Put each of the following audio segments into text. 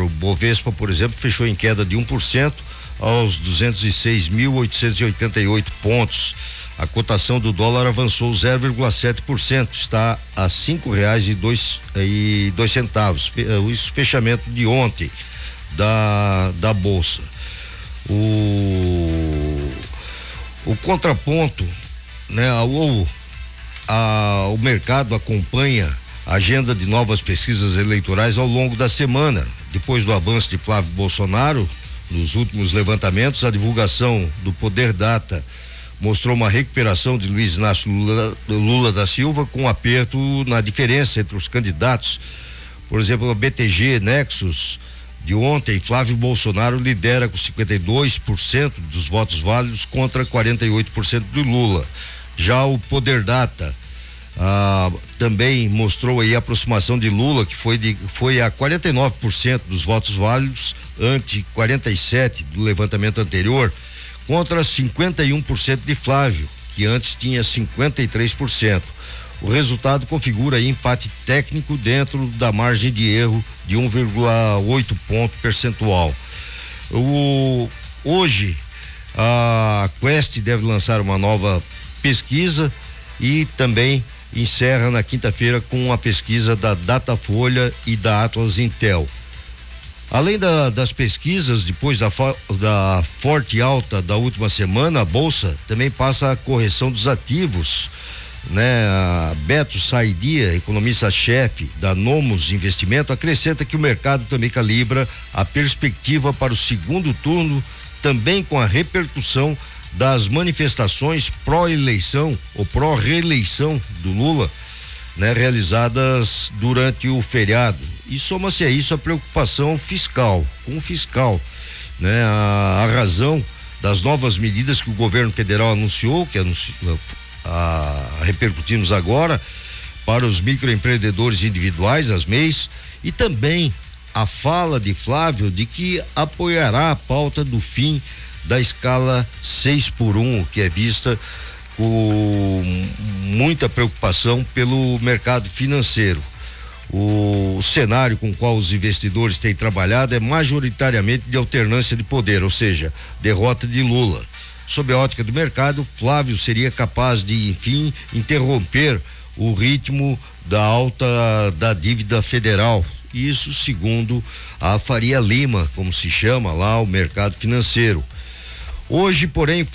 O Bovespa, por exemplo, fechou em queda de 1% aos 206.888 pontos. A cotação do dólar avançou 0,7%, está a R$5,02. Isso fechamento de ontem da bolsa. O contraponto, né? O mercado acompanha a agenda de novas pesquisas eleitorais ao longo da semana. Depois do avanço de Flávio Bolsonaro nos últimos levantamentos, a divulgação do Poder Data mostrou uma recuperação de Luiz Inácio Lula da Silva, com aperto na diferença entre os candidatos. Por exemplo, a BTG Nexus de ontem, Flávio Bolsonaro lidera com 52% dos votos válidos contra 48% do Lula. Já o Poder Data também mostrou aí a aproximação de Lula, que foi a 49% dos votos válidos, ante 47% do levantamento anterior, contra 51% de Flávio, que antes tinha 53%. O resultado configura aí empate técnico dentro da margem de erro de 1,8 ponto percentual. Hoje a Quest deve lançar uma nova pesquisa e também encerra na quinta-feira com a pesquisa da Datafolha e da Atlas Intel. Além das pesquisas, depois da forte alta da última semana, a bolsa também passa a correção dos ativos, né? A Beto Saidia, economista-chefe da Nomos Investimento, acrescenta que o mercado também calibra a perspectiva para o segundo turno, também com a repercussão das manifestações pró-eleição ou pró-reeleição do Lula, né, realizadas durante o feriado. E soma-se a isso a preocupação com o fiscal, né? A razão das novas medidas que o governo federal anunciou, repercutimos agora para os microempreendedores individuais, as MEIs, e também a fala de Flávio de que apoiará a pauta do fim da escala 6x1, que é vista com muita preocupação pelo mercado financeiro. O cenário com o qual os investidores têm trabalhado é majoritariamente de alternância de poder, ou seja, derrota de Lula. Sob a ótica do mercado, Flávio seria capaz de, enfim, interromper o ritmo da alta da dívida federal. Isso segundo a Faria Lima, como se chama lá o mercado financeiro. Ontem,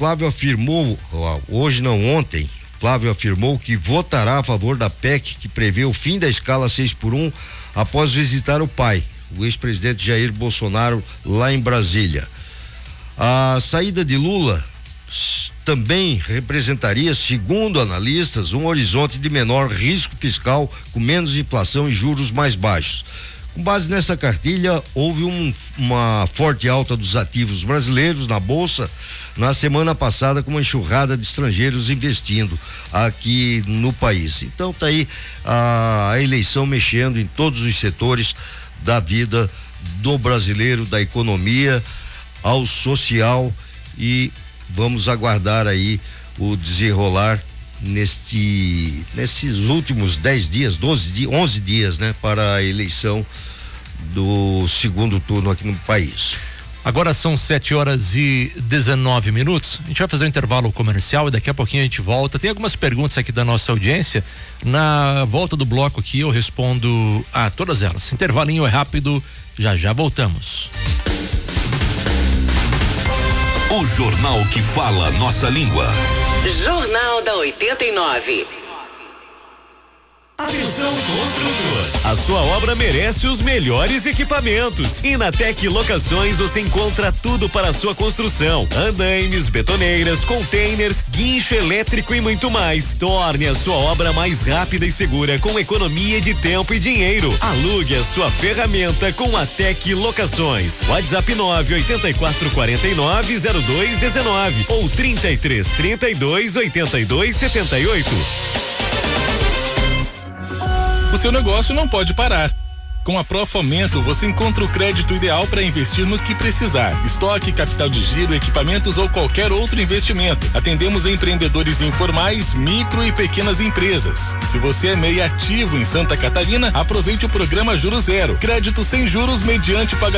Flávio afirmou que votará a favor da PEC que prevê o fim da escala 6x1 após visitar o pai, o ex-presidente Jair Bolsonaro, lá em Brasília. A saída de Lula também representaria, segundo analistas, um horizonte de menor risco fiscal, com menos inflação e juros mais baixos. Com base nessa cartilha, houve uma forte alta dos ativos brasileiros na bolsa na semana passada, com uma enxurrada de estrangeiros investindo aqui no país. Então tá aí a eleição mexendo em todos os setores da vida do brasileiro, da economia ao social, e vamos aguardar aí o desenrolar nesses últimos 10 dias, 11 dias, né, para a eleição do segundo turno aqui no país. Agora são 7h19. A gente vai fazer um intervalo comercial e daqui a pouquinho a gente volta. Tem algumas perguntas aqui da nossa audiência. Na volta do bloco aqui eu respondo a todas elas. Intervalinho é rápido, já voltamos. O jornal que fala nossa língua. Jornal da 89. Atenção, construtor. A sua obra merece os melhores equipamentos. E na Tec Locações você encontra tudo para a sua construção: andaimes, betoneiras, containers, guincho elétrico e muito mais. Torne a sua obra mais rápida e segura com economia de tempo e dinheiro. Alugue a sua ferramenta com a Tec Locações. WhatsApp 984490219 ou 33328278. O seu negócio não pode parar. Com a Profomento, você encontra o crédito ideal para investir no que precisar. Estoque, capital de giro, equipamentos ou qualquer outro investimento. Atendemos empreendedores informais, micro e pequenas empresas. E se você é MEI ativo em Santa Catarina, aproveite o programa Juro Zero. Crédito sem juros mediante pagamento